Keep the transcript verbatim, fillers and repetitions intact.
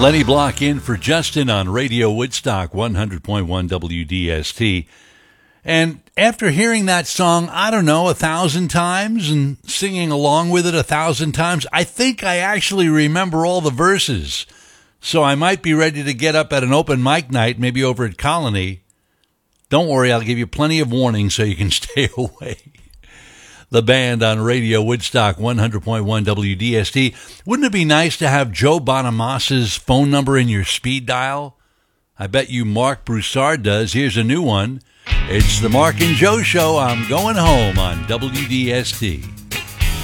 Lenny Block in for Justin on Radio Woodstock one hundred point one W D S T. And after hearing that song, I don't know, a thousand times and singing along with it a thousand times, I think I actually remember all the verses. So I might be ready to get up at an open mic night, maybe over at Colony. Don't worry, I'll give you plenty of warning so you can stay away. The band on Radio Woodstock one hundred point one W D S T. Wouldn't it be nice to have Joe Bonamassa's phone number in your speed dial? I bet you Mark Broussard does. Here's a new one. It's the Mark and Joe Show. I'm going home on W D S T.